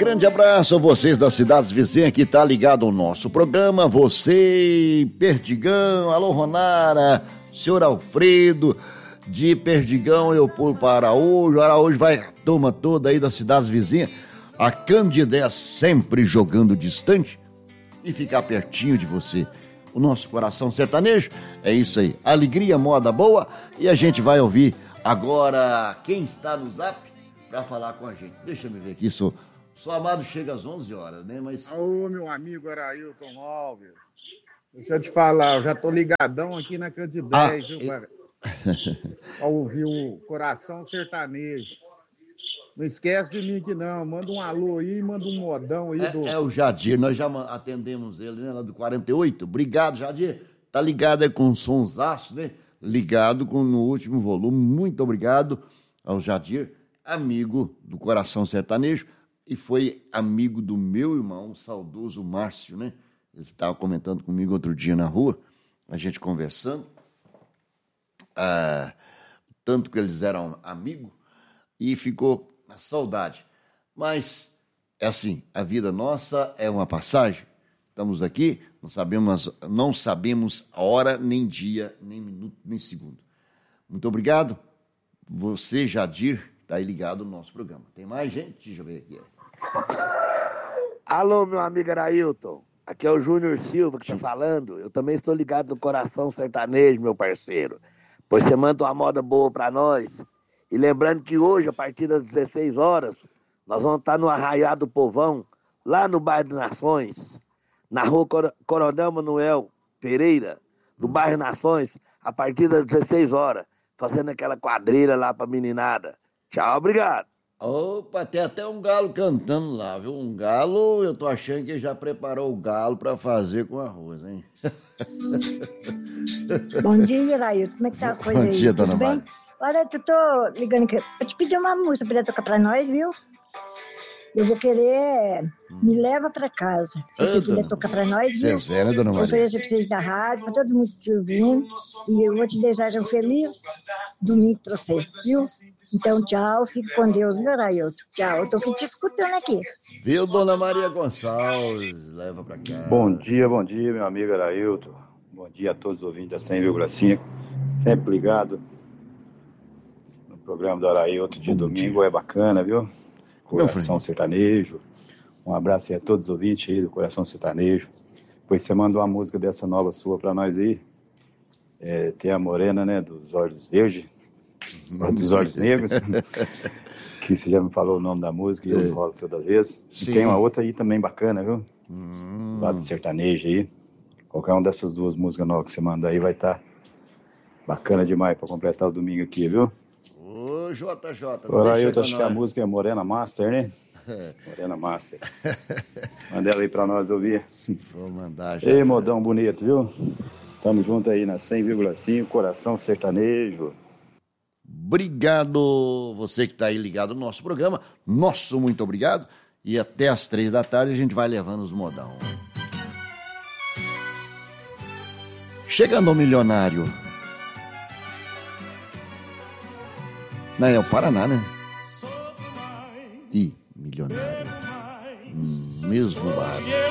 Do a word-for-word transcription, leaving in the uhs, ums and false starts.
grande abraço a vocês das cidades vizinhas que tá ligado ao nosso programa. Você, Perdigão, alô Ronara, senhor Alfredo, de Perdigão eu pulo para Araújo. Araújo vai a turma toda aí das cidades vizinhas. A Candidé sempre jogando distante e ficar pertinho de você. O nosso coração sertanejo é isso aí. Alegria, moda boa. E a gente vai ouvir agora quem está no zap para falar com a gente. Deixa eu ver aqui, sou, sou amado, chega às onze horas, né? Mas... Ô, meu amigo Arailton Alves, deixa eu te falar, eu já tô ligadão aqui na Candidez, ah, viu, cara? Pra ouvir o Coração Sertanejo. Não esquece de mim que não, manda um alô aí, manda um modão aí. É, do... é o Jadir, nós já atendemos ele, né, lá do quarenta e oito. Obrigado, Jadir. Tá ligado aí com o sonsaço, né? Ligado com no último volume. Muito obrigado ao Jadir, amigo do Coração Sertanejo, e foi amigo do meu irmão, o saudoso Márcio, né? Ele estava comentando comigo outro dia na rua, a gente conversando, ah, tanto que eles eram amigos, e ficou a saudade. Mas, é assim, a vida nossa é uma passagem. Estamos aqui, não sabemos, não sabemos a hora, nem dia, nem minuto, nem segundo. Muito obrigado. Você, Jadir, está aí ligado no nosso programa. Tem mais gente? Deixa eu ver aqui. Alô, meu amigo Arailton. Aqui é o Júnior Silva que está falando. Eu também estou ligado no Coração Sertanejo, meu parceiro. Pois você manda uma moda boa para nós. E lembrando que hoje, a partir das dezesseis horas, nós vamos estar no Arraiá do Povão, lá no bairro das Nações, na rua Coronel Manuel Pereira, do bairro Nações, a partir das dezesseis horas, fazendo aquela quadrilha lá pra meninada. Tchau, obrigado. Opa, tem até um galo cantando lá, viu? Um galo, eu tô achando que já preparou o galo pra fazer com arroz, hein? Bom dia, Railton. Como é que tá as coisas aí? Bom dia, dona Tudo bem? Mari. Olha, eu tô ligando aqui pra te pedir uma música pra tocar pra nós, viu? Eu vou querer Me Leva Pra Casa. Se você quiser tocar pra nós, viu? Zezé, né, dona Maria? Eu ofereço pra vocês da rádio, pra todo mundo te ouvindo. E eu vou te desejar um feliz domingo pra vocês, viu? Então, tchau, fique com Deus, meu Railton. Tchau, eu tô aqui te escutando aqui. Viu, dona Maria Gonçalves? Leva pra cá. Bom dia, bom dia, meu amigo Arailton. Bom dia a todos os ouvintes da cem vírgula cinco. Sempre ligado no programa do Arailton de bom domingo. Dia. É bacana, viu? Coração Sertanejo. Um abraço aí a todos os ouvintes aí do Coração Sertanejo. Depois você manda uma música dessa nova sua pra nós aí. É, tem a Morena, né, dos Olhos Verdes, dos Olhos Negros, que você já me falou o nome da música e eu falo toda vez. Sim. E tem uma outra aí também bacana, viu? Hum. Lá do sertanejo aí. Qualquer uma dessas duas músicas novas que você manda aí vai estar tá bacana demais pra completar o domingo aqui, viu? Ô, J J. Agora eu acho que a música é Morena Master, né? É. Morena Master. Manda ela aí pra nós ouvir. Vou mandar já. Ei, modão bonito, viu? Tamo junto aí na cem vírgula cinco, Coração Sertanejo. Obrigado, você que tá aí ligado no nosso programa. Nosso muito obrigado. E até às três da tarde a gente vai levando os modão. Chegando ao milionário. Não, é o Paraná, né? E milionário. Hum, mesmo bar.